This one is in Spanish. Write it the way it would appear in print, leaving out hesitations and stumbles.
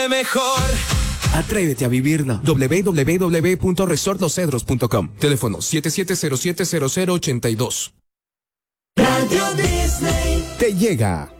vive mejor. Atrévete a vivirlo. www.resortlosedros.com. Teléfono 77070082. Radio Disney Te llega